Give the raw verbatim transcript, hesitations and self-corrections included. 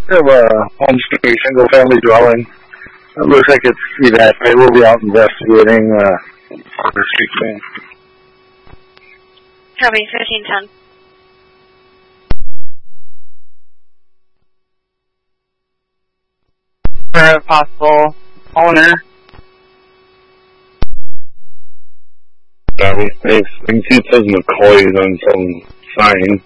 We have a home street single family dwelling. It looks like it's evacuated. We'll be out investigating uh, the street thing. Copy, fifteen ten. For a possible owner. Copy. Thanks. I can see it says McCoy's on some sign.